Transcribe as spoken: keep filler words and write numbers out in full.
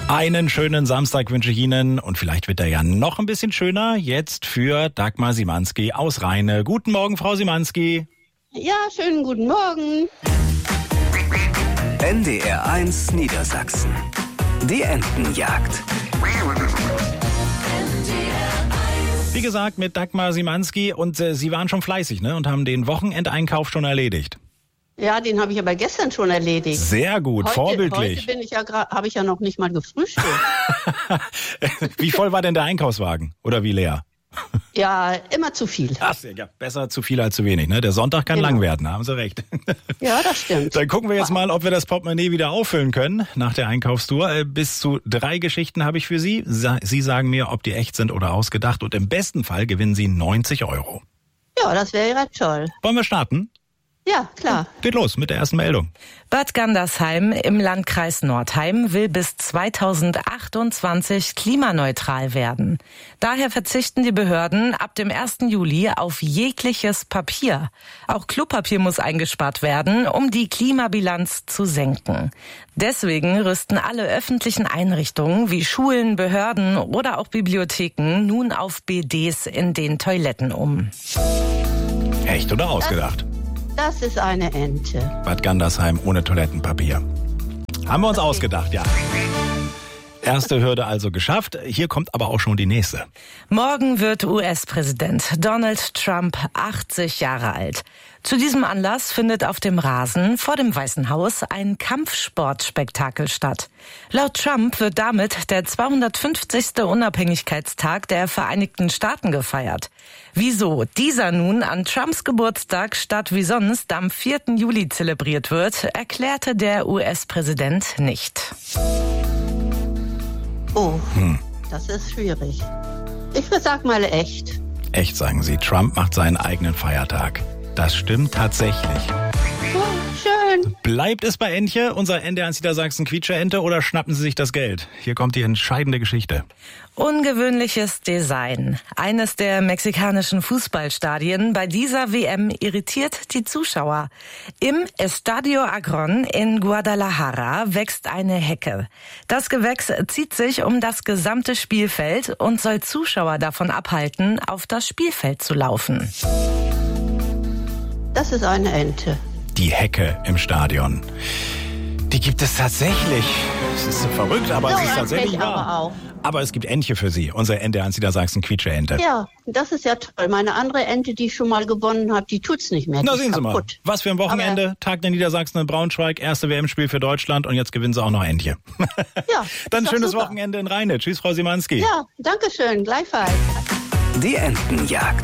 Einen schönen Samstag wünsche ich Ihnen und vielleicht wird er ja noch ein bisschen schöner. Jetzt für Dagmar Simanski aus Rheine. Guten Morgen, Frau Simanski. Ja, schönen guten Morgen. N D R eins Niedersachsen. Die Entenjagd. Wie gesagt, mit Dagmar Simanski und äh, Sie waren schon fleißig, ne? Und haben den Wochenendeinkauf schon erledigt. Ja, den habe ich aber gestern schon erledigt. Sehr gut, heute, vorbildlich. Heute bin ich ja gra- habe ich ja noch nicht mal gefrühstückt. Wie voll war denn der Einkaufswagen? Oder wie leer? Ja, immer zu viel. Ach, ja, besser zu viel als zu wenig, ne? Der Sonntag kann Genau. lang werden, da haben Sie recht. Ja, das stimmt. Dann gucken wir jetzt mal, ob wir das Portemonnaie wieder auffüllen können nach der Einkaufstour. Äh, Bis zu drei Geschichten habe ich für Sie. Sa- Sie sagen mir, ob die echt sind oder ausgedacht. Und im besten Fall gewinnen Sie neunzig Euro. Ja, das wäre ja toll. Wollen wir starten? Ja, klar. Geht los mit der ersten Meldung. Bad Gandersheim im Landkreis Nordheim will bis zweitausendachtundzwanzig klimaneutral werden. Daher verzichten die Behörden ab dem ersten Juli auf jegliches Papier. Auch Klopapier muss eingespart werden, um die Klimabilanz zu senken. Deswegen rüsten alle öffentlichen Einrichtungen wie Schulen, Behörden oder auch Bibliotheken nun auf B Ds in den Toiletten um. Echt oder ausgedacht? Das ist eine Ente. Bad Gandersheim ohne Toilettenpapier. Haben wir uns ausgedacht, ja. Erste Hürde also geschafft. Hier kommt aber auch schon die nächste. Morgen wird U S-Präsident Donald Trump achtzig Jahre alt. Zu diesem Anlass findet auf dem Rasen vor dem Weißen Haus ein Kampfsportspektakel statt. Laut Trump wird damit der zweihundertfünfzigste Unabhängigkeitstag der Vereinigten Staaten gefeiert. Wieso dieser nun an Trumps Geburtstag statt wie sonst am vierten Juli zelebriert wird, erklärte der U S-Präsident nicht. Oh, Hm. das ist schwierig. Ich sag mal echt. Echt, sagen Sie, Trump macht seinen eigenen Feiertag. Das stimmt tatsächlich. Oh, schön. Bleibt es bei Entche, unser N D R eins Niedersachsen Quietsche-Ente, oder schnappen Sie sich das Geld? Hier kommt die entscheidende Geschichte. Ungewöhnliches Design. Eines der mexikanischen Fußballstadien bei dieser W M irritiert die Zuschauer. Im Estadio Agron in Guadalajara wächst eine Hecke. Das Gewächs zieht sich um das gesamte Spielfeld und soll Zuschauer davon abhalten, auf das Spielfeld zu laufen. Das ist eine Ente. Die Hecke im Stadion. Die gibt es tatsächlich. Es ist so verrückt, aber So es ist tatsächlich erklärt wahr. aber auch. Aber es gibt Entche für Sie, unser N D R eins Niedersachsen Quietsche-Ente. Ja, das ist ja toll. Meine andere Ente, die ich schon mal gewonnen habe, die tut's nicht mehr. Die Na, ist sehen Sie mal. kaputt. Was für ein Wochenende. Tag der Niedersachsen in Braunschweig, erste W M-Spiel für Deutschland und jetzt gewinnen Sie auch noch Entche. Ja, Dann ist doch schönes super. Wochenende in Rheine. Tschüss, Frau Simanski. Ja, danke schön. Gleichfalls. Die Entenjagd.